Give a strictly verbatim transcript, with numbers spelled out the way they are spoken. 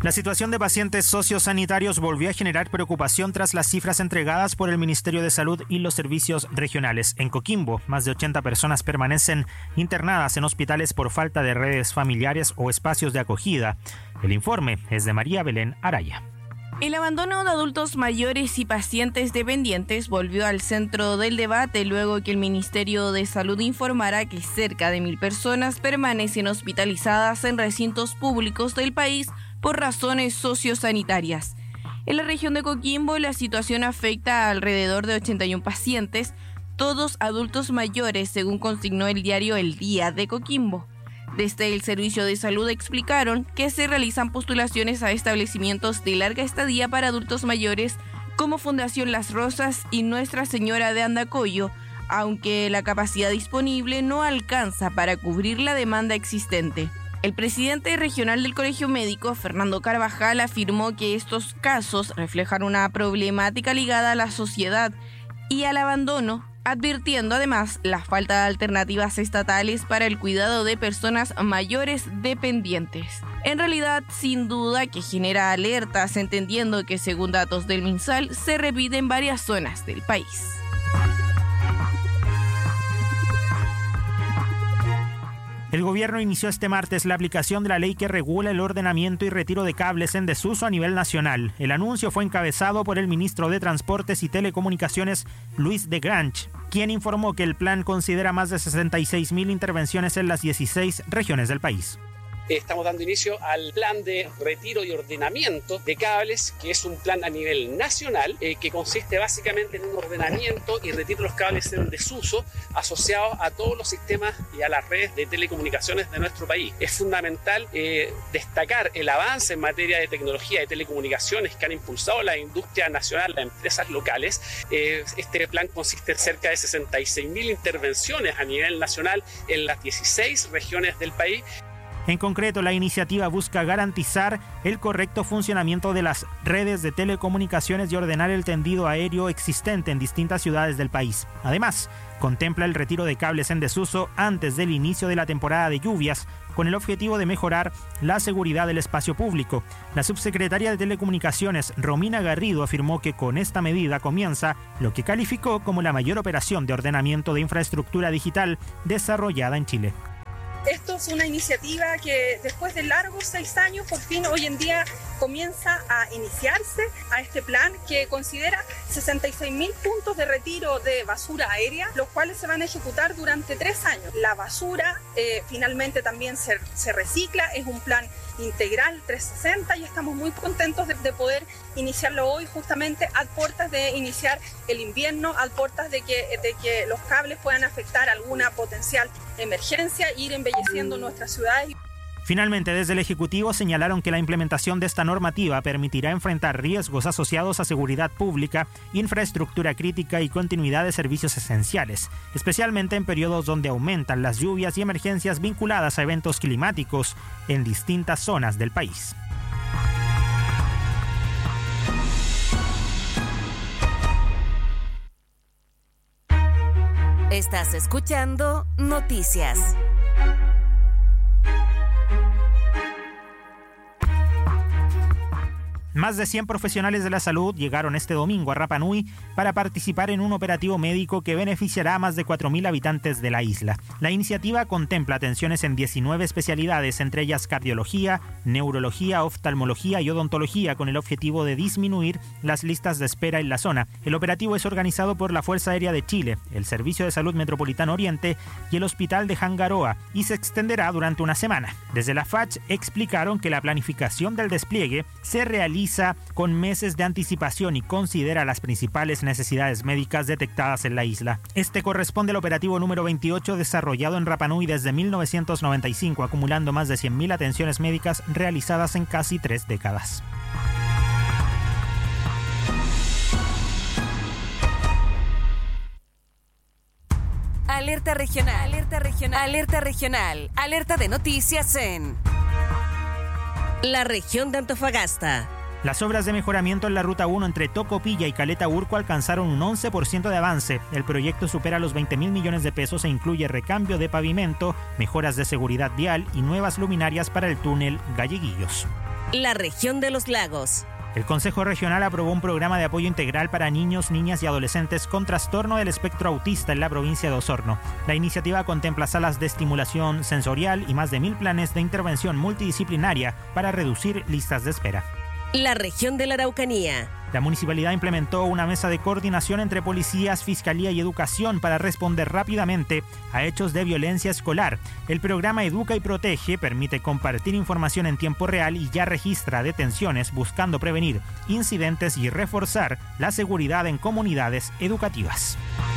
La situación de pacientes sociosanitarios volvió a generar preocupación tras las cifras entregadas por el Ministerio de Salud y los servicios regionales. En Coquimbo, más de ochenta personas permanecen internadas en hospitales por falta de redes familiares o espacios de acogida. El informe es de María Belén Araya. El abandono de adultos mayores y pacientes dependientes volvió al centro del debate luego que el Ministerio de Salud informara que cerca de mil personas permanecen hospitalizadas en recintos públicos del país por razones sociosanitarias. En la región de Coquimbo, la situación afecta a alrededor de ochenta y uno pacientes, todos adultos mayores, según consignó el diario El Día de Coquimbo. Desde el Servicio de Salud explicaron que se realizan postulaciones a establecimientos de larga estadía para adultos mayores como Fundación Las Rosas y Nuestra Señora de Andacollo, aunque la capacidad disponible no alcanza para cubrir la demanda existente. El presidente regional del Colegio Médico, Fernando Carvajal, afirmó que estos casos reflejan una problemática ligada a la sociedad y al abandono, advirtiendo además la falta de alternativas estatales para el cuidado de personas mayores dependientes. En realidad, sin duda que genera alertas, entendiendo que según datos del MinSal se repite en varias zonas del país. El gobierno inició este martes la aplicación de la ley que regula el ordenamiento y retiro de cables en desuso a nivel nacional. El anuncio fue encabezado por el ministro de Transportes y Telecomunicaciones, Luis de Grange, quien informó que el plan considera más de sesenta y seis mil intervenciones en las dieciséis regiones del país. Estamos dando inicio al plan de retiro y ordenamiento de cables, que es un plan a nivel nacional, eh, que consiste básicamente en un ordenamiento y retiro de los cables en desuso asociados a todos los sistemas y a las redes de telecomunicaciones de nuestro país. Es fundamental eh, destacar el avance en materia de tecnología de telecomunicaciones que han impulsado la industria nacional, las empresas locales. Eh, este plan consiste en cerca de sesenta y seis mil intervenciones a nivel nacional en las dieciséis regiones del país. En concreto, la iniciativa busca garantizar el correcto funcionamiento de las redes de telecomunicaciones y ordenar el tendido aéreo existente en distintas ciudades del país. Además, contempla el retiro de cables en desuso antes del inicio de la temporada de lluvias, con el objetivo de mejorar la seguridad del espacio público. La subsecretaria de Telecomunicaciones, Romina Garrido, afirmó que con esta medida comienza lo que calificó como la mayor operación de ordenamiento de infraestructura digital desarrollada en Chile. Esto es una iniciativa que después de largos seis años, por fin hoy en día comienza a iniciarse a este plan que considera sesenta y seis mil puntos de retiro de basura aérea, los cuales se van a ejecutar durante tres años. La basura eh, finalmente también se, se recicla, es un plan integral trescientos sesenta y estamos muy contentos de, de poder iniciarlo hoy, justamente a puertas de iniciar el invierno, a puertas de que, de que los cables puedan afectar alguna potencial emergencia e ir embelleciendo nuestras ciudades. Finalmente, desde el Ejecutivo señalaron que la implementación de esta normativa permitirá enfrentar riesgos asociados a seguridad pública, infraestructura crítica y continuidad de servicios esenciales, especialmente en periodos donde aumentan las lluvias y emergencias vinculadas a eventos climáticos en distintas zonas del país. Estás escuchando Noticias. Más de cien profesionales de la salud llegaron este domingo a Rapa Nui para participar en un operativo médico que beneficiará a más de cuatro mil habitantes de la isla. La iniciativa contempla atenciones en diecinueve especialidades, entre ellas cardiología, neurología, oftalmología y odontología, con el objetivo de disminuir las listas de espera en la zona. El operativo es organizado por la Fuerza Aérea de Chile, el Servicio de Salud Metropolitano Oriente y el Hospital de Hangaroa, y se extenderá durante una semana. Desde la F A C H explicaron que la planificación del despliegue se realiza con meses de anticipación y considera las principales necesidades médicas detectadas en la isla. Este corresponde al operativo número veintiocho desarrollado en Rapa Nui desde mil novecientos noventa y cinco, acumulando más de cien mil atenciones médicas realizadas en casi tres décadas. Alerta regional, alerta regional, alerta regional, alerta de noticias en la región de Antofagasta. Las obras de mejoramiento en la Ruta uno entre Tocopilla y Caleta Urco alcanzaron un once por ciento de avance. El proyecto supera los veinte mil millones de pesos e incluye recambio de pavimento, mejoras de seguridad vial y nuevas luminarias para el túnel Galleguillos. La región de los lagos. El Consejo Regional aprobó un programa de apoyo integral para niños, niñas y adolescentes con trastorno del espectro autista en la provincia de Osorno. La iniciativa contempla salas de estimulación sensorial y más de mil planes de intervención multidisciplinaria para reducir listas de espera. La región de la Araucanía. La municipalidad implementó una mesa de coordinación entre policías, fiscalía y educación para responder rápidamente a hechos de violencia escolar. El programa Educa y Protege permite compartir información en tiempo real y ya registra detenciones buscando prevenir incidentes y reforzar la seguridad en comunidades educativas.